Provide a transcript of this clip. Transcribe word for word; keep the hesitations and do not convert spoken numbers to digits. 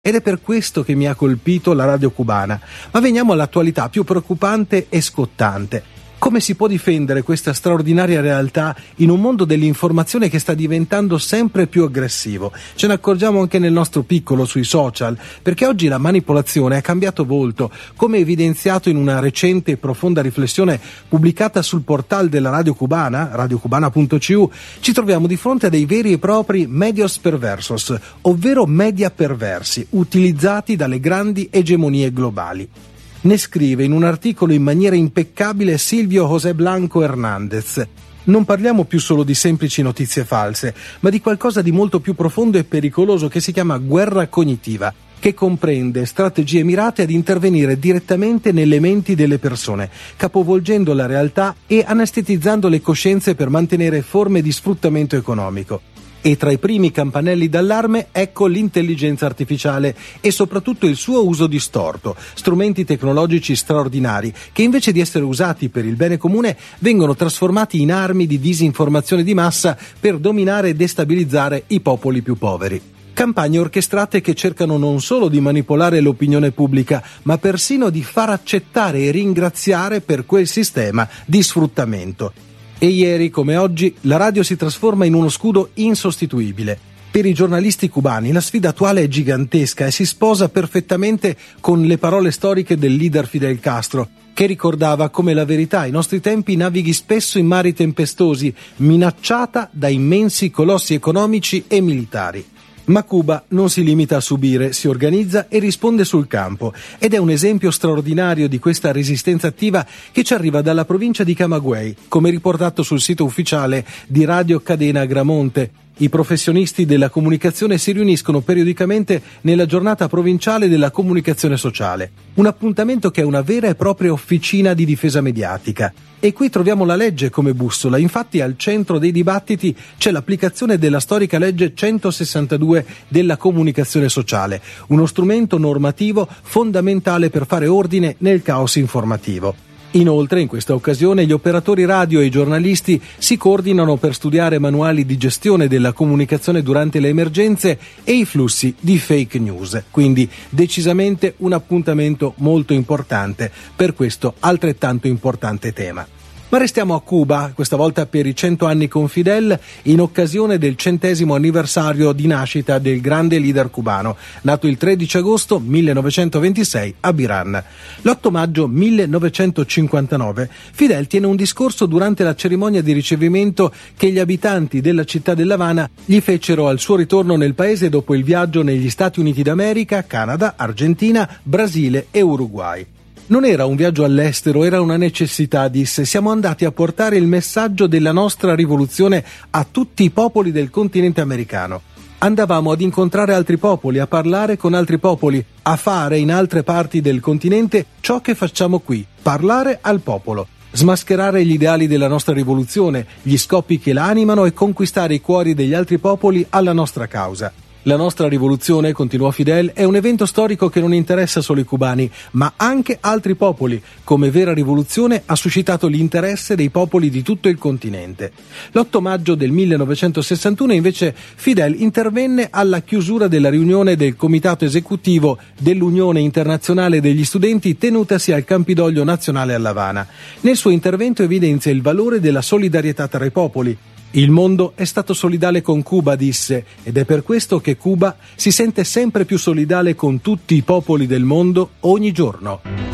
Ed è per questo che mi ha colpito la radio cubana. Ma veniamo all'attualità più preoccupante e scottante. Come si può difendere questa straordinaria realtà in un mondo dell'informazione che sta diventando sempre più aggressivo? Ce ne accorgiamo anche nel nostro piccolo sui social, perché oggi la manipolazione ha cambiato volto, come evidenziato in una recente e profonda riflessione pubblicata sul portale della radio cubana, radiocubana punto c u. Ci troviamo di fronte a dei veri e propri medios perversos, ovvero media perversi, utilizzati dalle grandi egemonie globali. Ne scrive in un articolo in maniera impeccabile Silvio José Blanco Hernández. Non parliamo più solo di semplici notizie false, ma di qualcosa di molto più profondo e pericoloso che si chiama guerra cognitiva, che comprende strategie mirate ad intervenire direttamente nelle menti delle persone, capovolgendo la realtà e anestetizzando le coscienze per mantenere forme di sfruttamento economico. E tra i primi campanelli d'allarme ecco l'intelligenza artificiale e soprattutto il suo uso distorto, strumenti tecnologici straordinari che invece di essere usati per il bene comune vengono trasformati in armi di disinformazione di massa per dominare e destabilizzare i popoli più poveri. Campagne orchestrate che cercano non solo di manipolare l'opinione pubblica, ma persino di far accettare e ringraziare per quel sistema di sfruttamento. E ieri, come oggi, la radio si trasforma in uno scudo insostituibile. Per i giornalisti cubani la sfida attuale è gigantesca e si sposa perfettamente con le parole storiche del leader Fidel Castro, che ricordava come la verità ai nostri tempi navighi spesso in mari tempestosi, minacciata da immensi colossi economici e militari. Ma Cuba non si limita a subire, si organizza e risponde sul campo ed è un esempio straordinario di questa resistenza attiva che ci arriva dalla provincia di Camagüey, come riportato sul sito ufficiale di Radio Cadena Gramonte. I professionisti della comunicazione si riuniscono periodicamente nella giornata provinciale della comunicazione sociale, un appuntamento che è una vera e propria officina di difesa mediatica. E qui troviamo la legge come bussola, infatti al centro dei dibattiti c'è l'applicazione della storica legge centosessantadue della comunicazione sociale, uno strumento normativo fondamentale per fare ordine nel caos informativo. Inoltre, in questa occasione, gli operatori radio e i giornalisti si coordinano per studiare manuali di gestione della comunicazione durante le emergenze e i flussi di fake news. Quindi, decisamente un appuntamento molto importante per questo altrettanto importante tema. Ma restiamo a Cuba, questa volta per i cento anni con Fidel, in occasione del centesimo anniversario di nascita del grande leader cubano, nato il tredici agosto millenovecentoventisei a Biran. L'otto maggio millenovecentocinquantanove Fidel tiene un discorso durante la cerimonia di ricevimento che gli abitanti della città dell'Havana gli fecero al suo ritorno nel paese dopo il viaggio negli Stati Uniti d'America, Canada, Argentina, Brasile e Uruguay. Non era un viaggio all'estero, era una necessità, disse. Siamo andati a portare il messaggio della nostra rivoluzione a tutti i popoli del continente americano. Andavamo ad incontrare altri popoli, a parlare con altri popoli, a fare in altre parti del continente ciò che facciamo qui, parlare al popolo, smascherare gli ideali della nostra rivoluzione, gli scopi che la animano e conquistare i cuori degli altri popoli alla nostra causa. La nostra rivoluzione, continuò Fidel, è un evento storico che non interessa solo i cubani, ma anche altri popoli. Come vera rivoluzione ha suscitato l'interesse dei popoli di tutto il continente. L'otto maggio del millenovecentosessantuno invece Fidel intervenne alla chiusura della riunione del comitato esecutivo dell'Unione Internazionale degli Studenti tenutasi al Campidoglio Nazionale a L'Havana. Nel suo intervento evidenzia il valore della solidarietà tra i popoli. Il mondo è stato solidale con Cuba, disse, ed è per questo che Cuba si sente sempre più solidale con tutti i popoli del mondo ogni giorno.